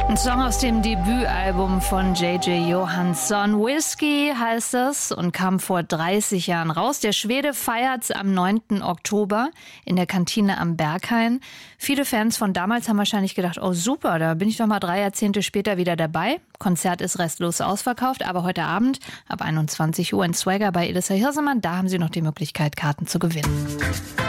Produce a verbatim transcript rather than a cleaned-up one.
Ein Song aus dem Debütalbum von J J Johansson. Whiskey heißt es und kam vor dreißig Jahren raus. Der Schwede feiert am neunten Oktober in der Kantine am Berghain. Viele Fans von damals haben wahrscheinlich gedacht, oh super, da bin ich doch mal drei Jahrzehnte später wieder dabei. Konzert ist restlos ausverkauft, aber heute Abend ab einundzwanzig Uhr in Swagger bei Elissa Hirsemann, da haben Sie noch die Möglichkeit, Karten zu gewinnen.